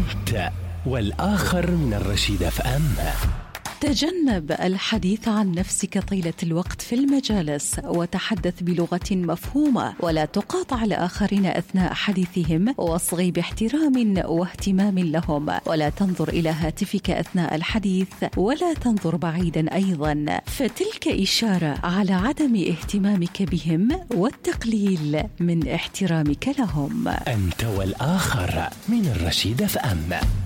أنت والآخر من الرشيد FM. تجنب الحديث عن نفسك طيلة الوقت في المجالس، وتحدث بلغة مفهومة، ولا تقاطع الآخرين أثناء حديثهم، واصغي باحترام واهتمام لهم، ولا تنظر إلى هاتفك أثناء الحديث، ولا تنظر بعيدا أيضا، فتلك إشارة على عدم اهتمامك بهم والتقليل من احترامك لهم. أنت والآخر من الرشيد FM.